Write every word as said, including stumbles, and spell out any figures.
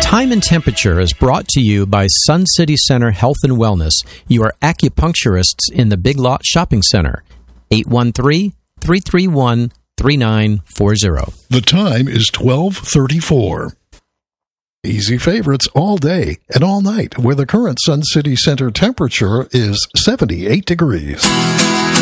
Time and Temperature is brought to you by Sun City Center Health and Wellness, your acupuncturists in the Big Lot Shopping Center. eight one three, three three one, three nine four zero. The time is twelve thirty-four. Easy favorites all day and all night, where the current Sun City Center temperature is seventy-eight degrees.